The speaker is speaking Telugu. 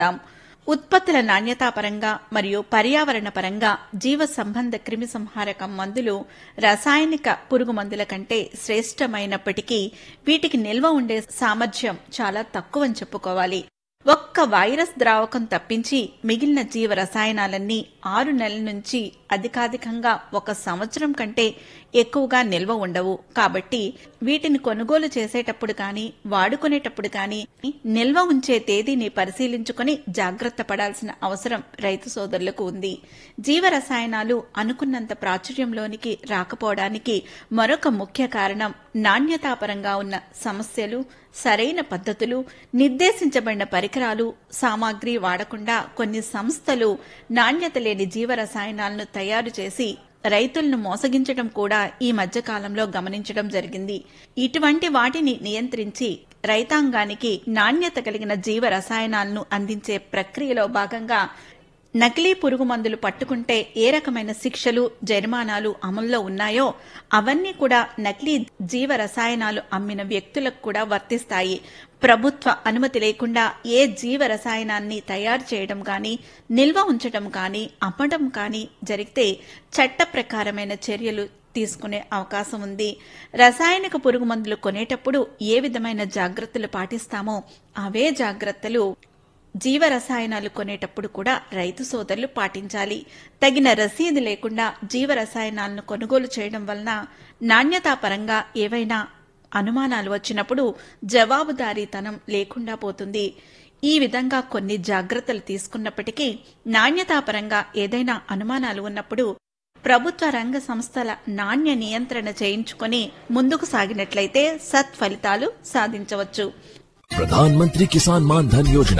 ఉత్పత్తుల నాణ్యతాపరంగా మరియు పర్యావరణ పరంగా జీవ సంబంధ క్రిమిసంహారక మందులు రసాయనిక పురుగు మందుల కంటే శ్రేష్టమైనప్పటికీ వీటికి నిల్వ ఉండే సామర్థ్యం చాలా తక్కువని చెప్పుకోవాలి. ఒక్క వైరస్ ద్రావకం తప్పించి మిగిలిన జీవ రసాయనాలన్నీ 6 నెలల నుంచి అధికాధికంగా 1 సంవత్సరం కంటే ఎక్కువగా నిల్వ ఉండవు. కాబట్టి వీటిని కొనుగోలు చేసేటప్పుడు కానీ వాడుకునేటప్పుడు కానీ నిల్వ ఉంచే తేదీని పరిశీలించుకుని జాగ్రత్త పడాల్సిన అవసరం రైతు సోదరులకు ఉంది. జీవ రసాయనాలు అనుకున్నంత ప్రాచుర్యంలోనికి రాకపోవడానికి మరొక ముఖ్య కారణం నాణ్యతాపరంగా ఉన్న సమస్యలు, సరైన పద్ధతులు, నిర్దేశించబడిన పరికరాలు, సామాగ్రి వాడకుండా కొన్ని సంస్థలు నాణ్యత లేని జీవ రసాయనాలను తయారు చేసి రైతులను మోసగించడం కూడా ఈ మధ్య కాలంలో గమనించడం జరిగింది. ఇటువంటి వాటిని నియంత్రించి రైతాంగానికి నాణ్యత కలిగిన జీవ రసాయనాలను అందించే ప్రక్రియలో భాగంగా నకిలీ పురుగు మందులు పట్టుకుంటే ఏ రకమైన శిక్షలు, జరిమానాలు అమల్లో ఉన్నాయో అవన్నీ కూడా నకిలీ జీవ రసాయనాలు అమ్మిన వ్యక్తులకు కూడా వర్తిస్తాయి. ప్రభుత్వ అనుమతి లేకుండా ఏ జీవ రసాయనాన్ని తయారు చేయడం కానీ, నిల్వ ఉంచడం కానీ, అమ్మడం కానీ జరిగితే చట్ట ప్రకారమైన చర్యలు తీసుకునే అవకాశం ఉంది. రసాయనిక పురుగు మందులు కొనేటప్పుడు ఏ విధమైన జాగ్రత్తలు పాటిస్తామో అవే జాగ్రత్తలు జీవ రసాయనాలు కొనేటప్పుడు కూడా రైతు సోదరులు పాటించాలి. తగిన రసీదు లేకుండా జీవ రసాయనాలను కొనుగోలు చేయడం వలన నాణ్యతాపరంగా ఏవైనా అనుమానాలు వచ్చినప్పుడు జవాబుదారీతనం లేకుండా పోతుంది. ఈ విధంగా కొన్ని జాగ్రత్తలు తీసుకున్నప్పటికీ నాణ్యతాపరంగా ఏదైనా అనుమానాలు ఉన్నప్పుడు ప్రభుత్వ రంగ సంస్థల నాణ్య నియంత్రణ చేయించుకొని ముందుకు సాగినట్లయితే సత్ఫలితాలు సాధించవచ్చు. प्रधानमंत्री किसान मान धन योजना